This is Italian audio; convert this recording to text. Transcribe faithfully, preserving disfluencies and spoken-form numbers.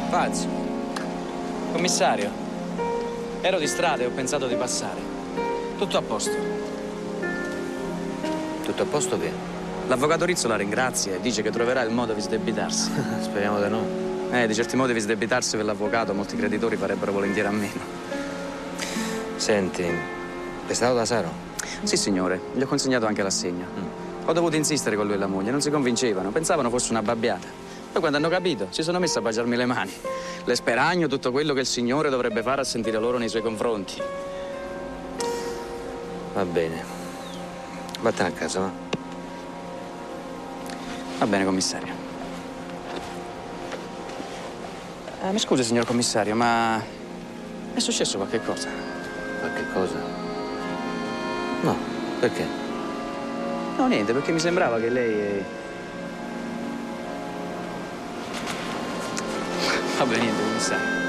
Pazzo. Commissario, ero di strada e ho pensato di passare. Tutto a posto. Tutto a posto che? L'avvocato Rizzo la ringrazia e dice che troverà il modo di sdebitarsi. Speriamo di no. Eh, di certi modi di sdebitarsi per l'avvocato molti creditori farebbero volentieri a meno. Senti, è stato da Saro? Sì, signore. Gli ho consegnato anche l'assegno. Mm. Ho dovuto insistere con lui e la moglie, non si convincevano, pensavano fosse una babbiata. Poi quando hanno capito, si sono messi a baciarmi le mani. Le speragno tutto quello che il Signore dovrebbe fare a sentire loro nei suoi confronti. Va bene. Vattene a casa, va? Va bene, commissario. Eh, mi scusi, signor commissario, ma è successo qualche cosa? Qualche cosa? No, perché? No, niente, perché mi sembrava che lei... Va bene, niente, commissario.